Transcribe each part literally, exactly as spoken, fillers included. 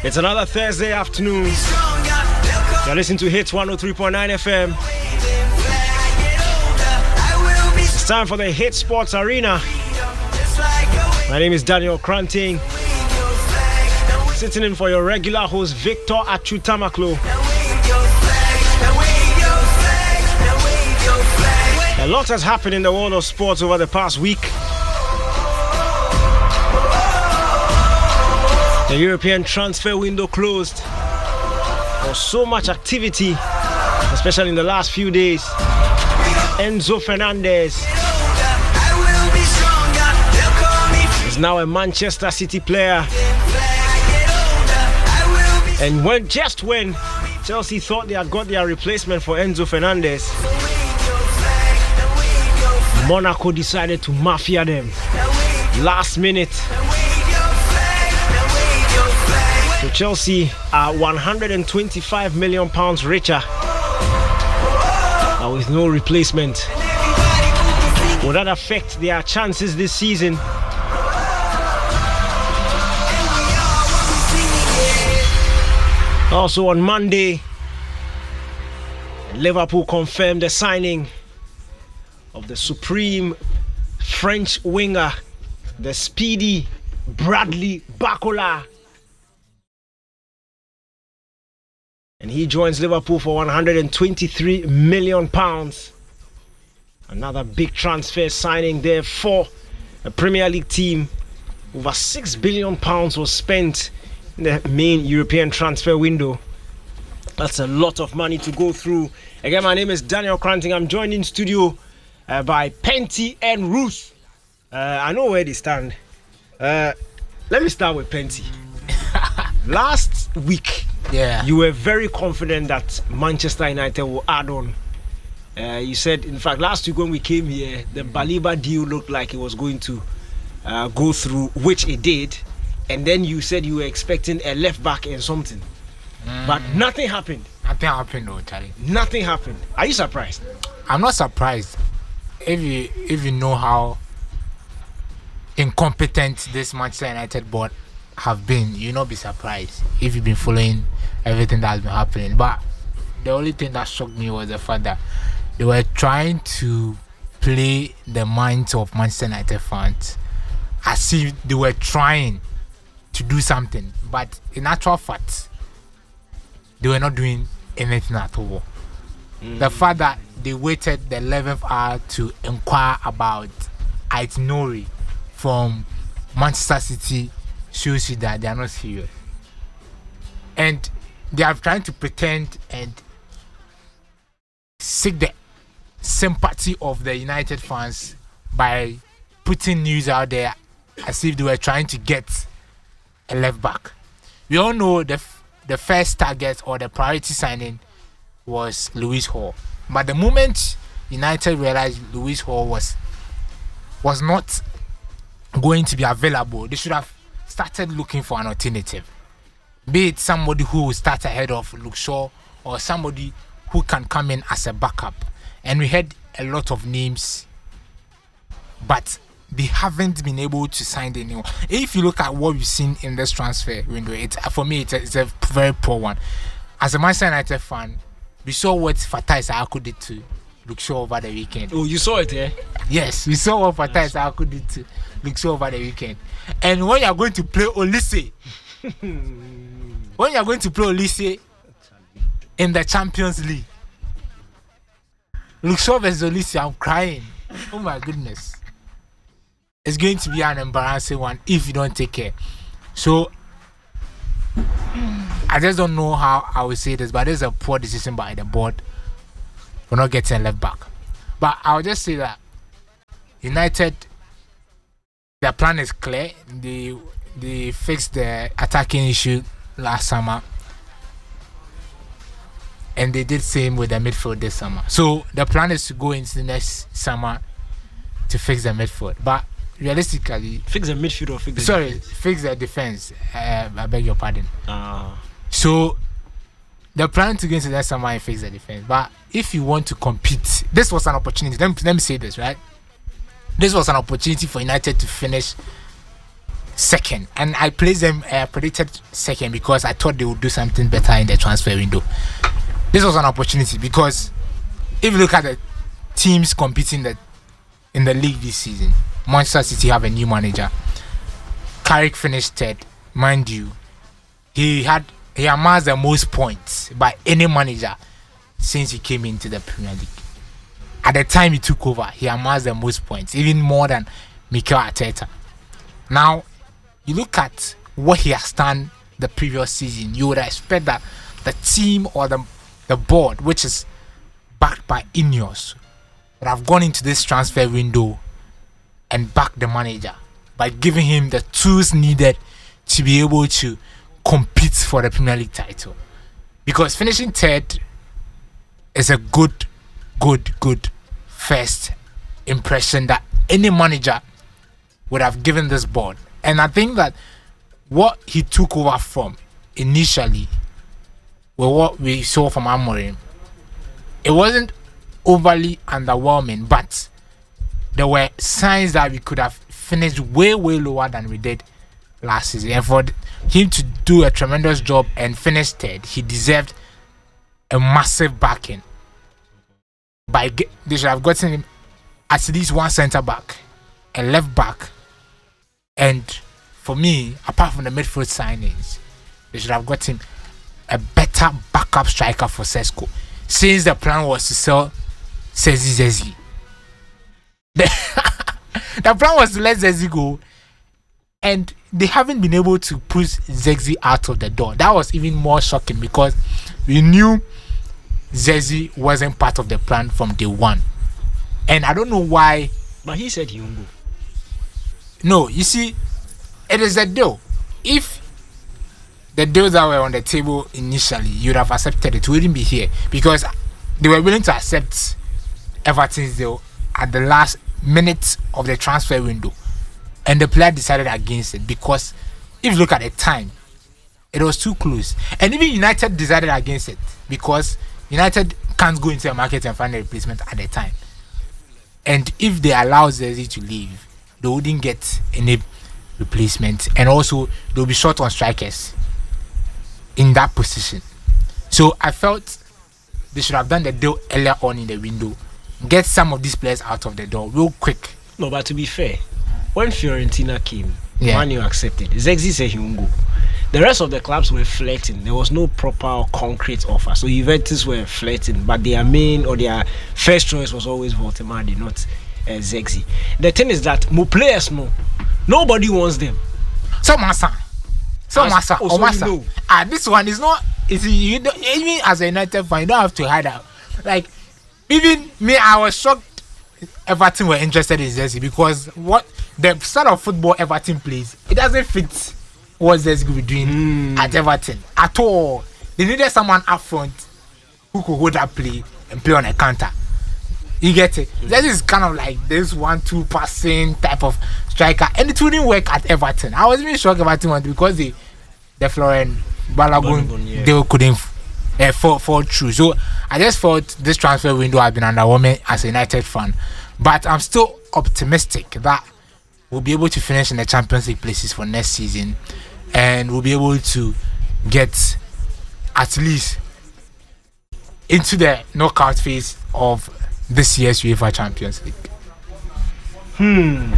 It's another Thursday afternoon. You're listening to Hits one oh three point nine F M. It's time for the Hit Sports Arena. My name is Daniel Kranting. Sitting in for your regular host, Victor Achutamaklo. A lot has happened in the world of sports over the past week. The European transfer window closed. There was so much activity, especially in the last few days. Enzo Fernandez is now a Manchester City player. And when just when Chelsea thought they had got their replacement for Enzo Fernandez, Monaco decided to mafia them last minute. So Chelsea are one hundred twenty-five million pounds richer, uh, with no replacement. Will that affect their chances this season? Also on Monday, Liverpool confirmed the signing of the supreme French winger, the speedy Bradley Barcola. And he joins Liverpool for one hundred twenty-three million pounds. Another big transfer signing there for a Premier League team. Over six billion pounds was spent in the main European transfer window. That's a lot of money to go through. Again, my name is Daniel Kranting. I'm joined in studio uh, by Penty and Ruth. Uh, I know where they stand. Uh, let me start with Penty. Last week, yeah, you were very confident that Manchester United will add on. Uh, you said, in fact, last week when we came here, the Baliba deal looked like it was going to uh, go through, which it did. And then you said you were expecting a left back and something. Mm. But nothing happened. Nothing happened, though, Charlie. Nothing happened. Are you surprised? I'm not surprised. If you if you know how incompetent this Manchester United board have been, you'll not be surprised if you've been following everything that has been happening. But the only thing that shocked me was the fact that they were trying to play the minds of Manchester United fans as if they were trying to do something, but in actual fact, they were not doing anything at all. Mm. The fact that they waited the eleventh hour to inquire about Ait-Nouri from Manchester City shows you that they are not serious. And they are trying to pretend and seek the sympathy of the United fans by putting news out there as if they were trying to get a left back. We all know the f- the first target or the priority signing was Lewis Hall. But the moment United realized Lewis Hall was was not going to be available, they should have started looking for an alternative. Be it somebody who will start ahead of Luke Shaw or somebody who can come in as a backup. And we had a lot of names, but they haven't been able to sign anyone. If you look at what we've seen in this transfer window, it, for me, it's a, it's a very poor one. As a Manchester United fan, we saw what Fatai Sahako did to Luke Shaw over the weekend. Oh, you saw it, eh? Yes, we saw what Fatai Sahako did to Luke Shaw over the weekend. And when you are going to play Olise, when you are going to play Olise in the Champions League, Luke Shaw versus Olise, I'm crying. Oh my goodness. It's going to be an embarrassing one if you don't take care. So, I just don't know how I will say this, but there's a poor decision by the board for not getting left back. But I'll just say that United, their plan is clear. They they fixed the attacking issue last summer, and they did same with the midfield this summer. So the plan is to go into the next summer to fix the midfield. But realistically, fix the midfield or fix the sorry, defense? fix the defense. Uh, I beg your pardon. Uh. So the plan to go into that summer and fix the defense. But if you want to compete, this was an opportunity. Let me, let me say this, right? This was an opportunity for United to finish second, and I placed them uh, predicted second because I thought they would do something better in the transfer window. This was an opportunity because if you look at the teams competing the, in the league this season, Manchester City have a new manager. Carrick finished third, mind you. He had he amassed the most points by any manager since he came into the Premier League. At the time he took over, he amassed the most points, even more than Mikel Arteta. Now, you look at what he has done the previous season, you would expect that the team or the the board, which is backed by Ineos, would have gone into this transfer window and backed the manager by giving him the tools needed to be able to compete for the Premier League title. Because finishing third is a good, good, good first impression that any manager would have given this board. And I think that what he took over from initially, with what we saw from Amorim, it wasn't overly underwhelming, but there were signs that we could have finished way, way lower than we did last season. And for him to do a tremendous job and finish third, he deserved a massive backing. By get, they should have gotten him at least one centre back, a left back, and for me, apart from the midfield signings, they should have gotten a better backup striker for Sesko, since the plan was to sell Sezi Zezi. The, the plan was to let Zezi go, and they haven't been able to push Zezi out of the door. That was even more shocking because we knew Zezi wasn't part of the plan from day one. And I don't know why. But he said he won't go. No, you see, it is a deal. If the deals that were on the table initially, you'd have accepted it, we wouldn't be here. Because they were willing to accept Everton's deal at the last minute of the transfer window. And the player decided against it because if you look at the time, it was too close. And even United decided against it because United can't go into the market and find a replacement at the time. And if they allow Zezi to leave, they wouldn't get any replacement. And also, they'll be short on strikers in that position. So I felt they should have done the deal earlier on in the window. Get some of these players out of the door real quick. No, but to be fair, when Fiorentina came, yeah. Man U accepted. Zexi said he won't go. The rest of the clubs were flirting. There was no proper concrete offer. So Juventus were flirting, but their main or their first choice was always Voltemade, not uh, Zexi. The thing is that more players, no, nobody wants them. So Massa, so As- Massa, oh, oh so Massa. you know. Ah, this one is not. Is you don't, even as a United fan, you don't have to hide out. Like even me, I was shocked. Everton were interested in Zexi because what the sort of football Everton plays, it doesn't fit what Zexi could be doing Mm. at Everton at all. They needed someone up front who could hold that play and play on a counter. You get it? Mm. Zexi is kind of like this one-two passing type of striker, and it wouldn't work at Everton. I was even shocked Everton wanted because they, the Florent Balogun, Balogun, yeah. they couldn't uh, fall, fall through. So I just thought this transfer window has been underwhelming as a United fan, but I'm still optimistic that we'll be able to finish in the Champions League places for next season, and we'll be able to get at least into the knockout phase of this year's UEFA Champions League. Hmm.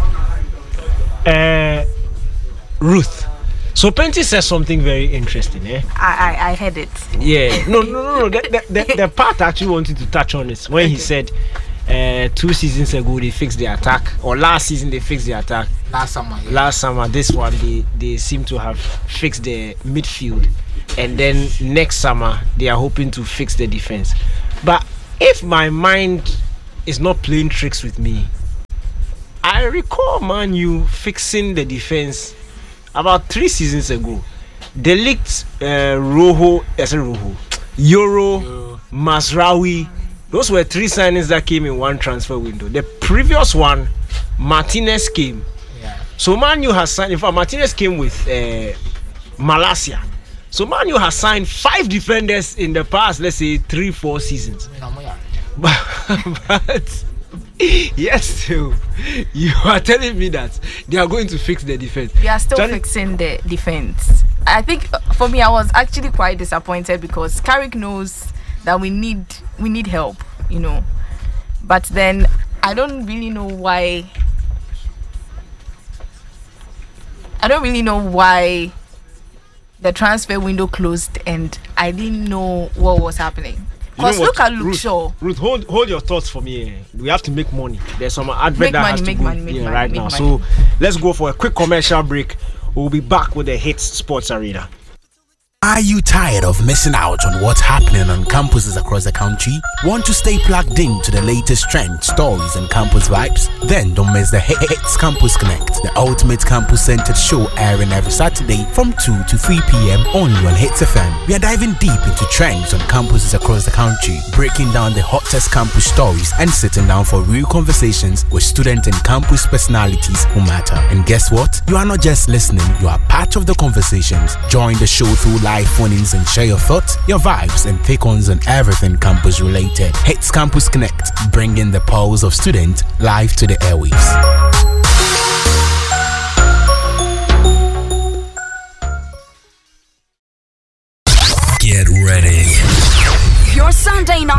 Uh, Ruth. So Penty says something very interesting, eh? I, I, I heard it. Yeah. No, no, no, no. The, the, the, the part I actually wanted to touch on is when he said uh, two seasons ago they fixed the attack, or last season they fixed the attack. Last summer, yeah. Last summer, this one they they seem to have fixed the midfield, and then next summer they are hoping to fix the defense. But if my mind is not playing tricks with me, I recall Man U fixing the defense about three seasons ago. They licked uh, Rojo, I said Rojo, Euro, Yo. Masraoui. Those were three signings that came in one transfer window. The previous one, Martinez came. Yeah. So Man U has signed. In fact, Martinez came with uh, Malasia. So Man U has signed five defenders in the past, let's say three, four seasons. You know, yeah. But, but Yes, still. You are telling me that they are going to fix the defense. We are still Johnny- fixing the defense. I think uh, for me, I was actually quite disappointed because Carrick knows that we need we need help, you know. But then I don't really know why. I don't really know why the transfer window closed and I didn't know what was happening. You know Because what, look at Luke Ruth, Shaw. Ruth, hold hold your thoughts for me. eh. We have to make money. There's some advert Make that money, has to make go money, make yeah, money, right make now. money. So let's go for a quick commercial break. We'll be back with the Hits Sports Arena. Are you tired of missing out on what's happening on campuses across the country? Want to stay plugged in to the latest trends, stories, and campus vibes? Then don't miss the Hits Campus Connect, the ultimate campus-centered show airing every Saturday from two to three p.m. only on Hits F M. We are diving deep into trends on campuses across the country, breaking down the hottest campus stories, and sitting down for real conversations with student and campus personalities who matter. And guess what? You are not just listening, you are part of the conversations. Join the show through live phone-ins and share your thoughts, your vibes, and take-ons on everything campus-related. Hits Campus Connect, bringing the pulse of student live to the airwaves. Get ready. Your Sunday night